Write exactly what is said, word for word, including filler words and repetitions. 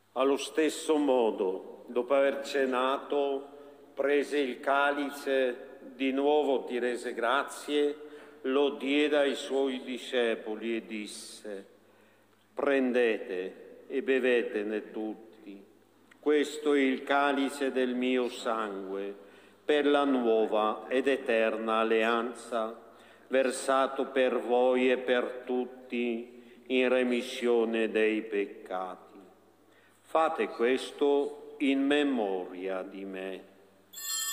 Allo stesso modo, dopo aver cenato, prese il calice, di nuovo ti rese grazie, lo diede ai suoi discepoli e disse: prendete e bevetene tutti. Questo è il calice del mio sangue, per la nuova ed eterna alleanza, versato per voi e per tutti in remissione dei peccati. Fate questo in memoria di me.